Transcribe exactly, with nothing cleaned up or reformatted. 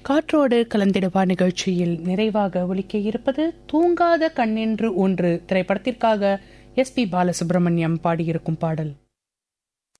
காற்றோடு கலந்திடுவா நிகழ்ச்சியில் நிறைவாக ஒலிக்க இருப்பது தூங்காத கண்ணென்று ஒன்று திரைப்படத்திற்காக எஸ் பி பாலசுப்ரமணியம் பாடியிருக்கும் பாடல்.